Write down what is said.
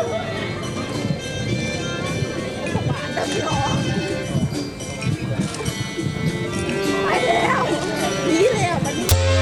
หวานแต่พี่น้อง